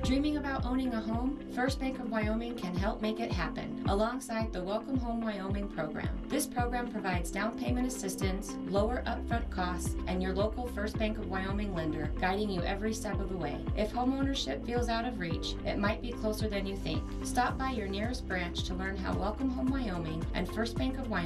Dreaming about owning a home? First Bank of Wyoming can help make it happen alongside the Welcome Home Wyoming program. This program provides down payment assistance, lower upfront costs, and your local First Bank of Wyoming lender guiding you every step of the way. If homeownership feels out of reach, it might be closer than you think. Stop by your nearest branch to learn how Welcome Home Wyoming and First Bank of Wyoming